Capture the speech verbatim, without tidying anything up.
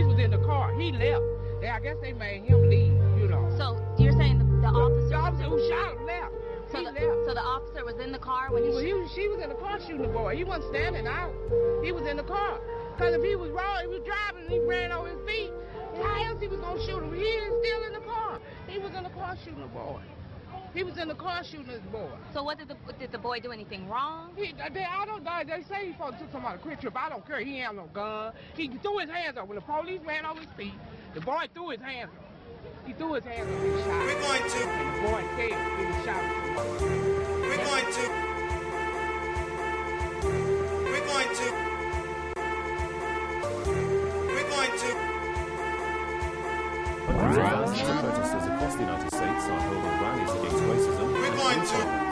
police was in the car. He left. They, I guess they made him leave, you know. So you're saying the, the officer... The officer who shot him left. So he the, left. so the officer was in the car when he... Well, he was, she was in the car shooting the boy. He wasn't standing out. He was in the car. Because if he was wrong, he was driving and he ran over his feet, how else he was going to shoot him? He is still in the car. He was in the car shooting the boy. He was in the car shooting his boy. So what did the did the boy do anything wrong? He, they, I don't know. They say he supposed to took somebody a quick trip. I don't care. He ain't have no gun. He threw his hands up. When the police ran over his feet, the boy threw his hands up. He threw his hands up and shot. We're going to. And the boy said he was shot. We're going to. We're going to. We're going to. Hundreds of thousands of protesters across the United States are holding rallies against racism. We're going to.